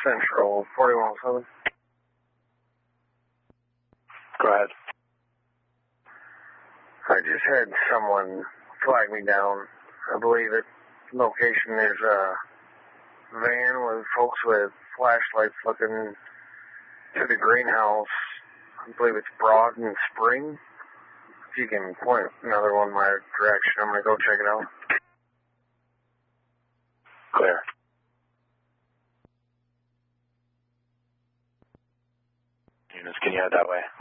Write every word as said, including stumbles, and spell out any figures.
Central, forty-one oh seven. Go ahead. I just had someone flag me down. I believe it location is a van with folks with flashlights looking to the greenhouse. I believe it's Broad and Spring. If you can point another one my direction, I'm going to go check it out. Clear. Units, can you head that way?